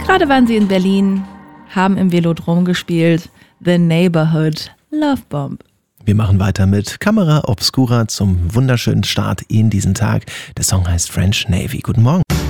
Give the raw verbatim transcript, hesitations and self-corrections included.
Gerade waren sie in Berlin, haben im Velodrom gespielt. The Neighborhood Love Bomb. Wir machen weiter mit Camera Obscura zum wunderschönen Start in diesen Tag. Der Song heißt French Navy. Guten Morgen.